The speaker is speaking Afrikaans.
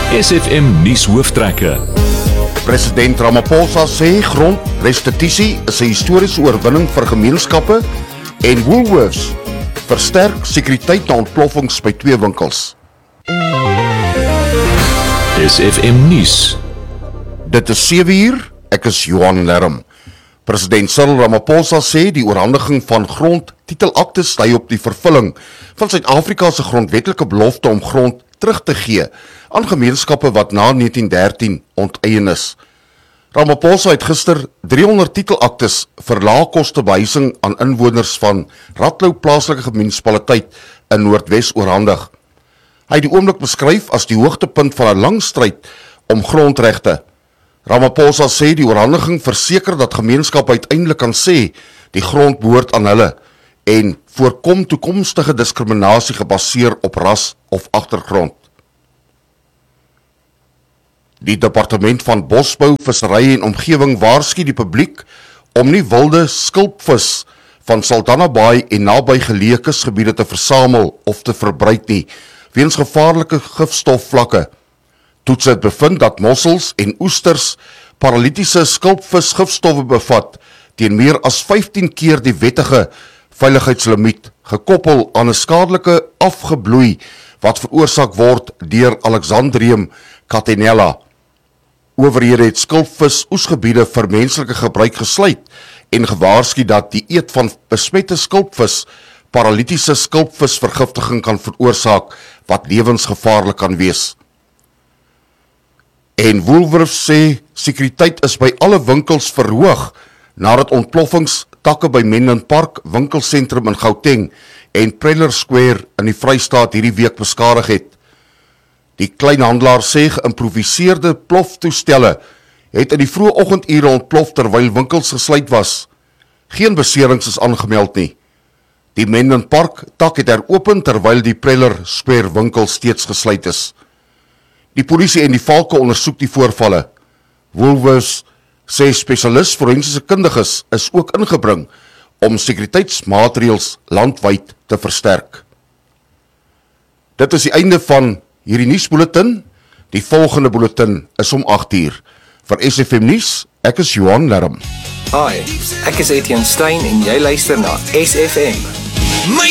SFM nuus hooftrekke. President Ramaphosa sê grondrestitusie is 'n historiese oorwinning vir gemeenskappe en Woolworths versterk sekuriteit na ontploffings by 2 winkels. SFM nuus. Dit is 7uur, ek is Johan Lerm. President Cyril Ramaphosa sê die oorhandiging van grondtitelaktes dui op die vervulling van Suid-Afrika se grondwetlike belofte om grond terug te gee aan gemeenskappe wat na 1913 onteien is. Ramaphosa het gister 300 titelaktes vir laagkoste behuising aan inwoners van Ratlou plaaslike munisipaliteit in Noordwes oorhandig. Hy het die oomblik beskryf as die hoogtepunt van 'n lang stryd om grondregte. Ramaphosa sê die oorhandiging verseker dat gemeenskappe uiteindelik kan sê die grond behoort aan hulle en voorkom toekomstige diskriminasie gebaseer op ras of agtergrond. Die Departement van Bosbou, Visserry en Omgewing waarsku die publiek om nie wilde skulpvis van Saldanha Baai en nabygeleë kusgebiede te versamel of te verbruik nie, weens gevaarlike gifstofvlakke. Toets het bevind dat mossels en oesters paralitiese skulpvis gifstowwe bevat teen meer as 15 keer die wettige veiligheidslimiet, gekoppel aan 'n skadelike afgebloei wat veroorsaak word deur Alexandrium catenella. Owerhede het skulpvis oesgebiede vir menslike gebruik gesluit en gewaarsku dat die eet van besmette skulpvis paralitiese skulpvisvergiftiging kan veroorsaak wat lewensgevaarlik kan wees. En Woolworths sê sekuriteit is by alle winkels verhoog nadat ontploffings takke by Menlyn Park winkelsentrum in Gauteng en Preller Square in die Vrystaat hierdie week beskadig het. Die kleinhandelaar sê geïmproviseerde ploftoestelle het in die vroeë oggendure ontplof terwyl winkels gesluit was. Geen beserings is aangemeld nie. Die Menlyn Park tak het heropen terwyl die Preller Square winkel steeds gesluit is. Die polisie en die valke ondersoek die voorvalle. Woolworths sê spesialis forensiese kundiges is ook ingebring om sekuriteitsmaatreëls landwyd te versterk. Dit is die einde van hierdie nuusbulletin. Die volgende bulletin is om 8uur. Vir SFM nuus, ek is Johan Lerm. Hi, ek is Etienne Stein en jy luister na SFM.